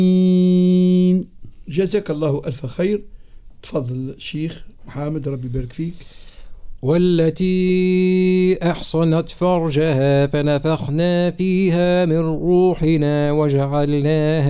جزاك الله ألف خير. تفضل شيخ محمد، ربي يبارك فيك. والتي أحصنت فرجها فنفخنا فيها من روحنا وجعلناها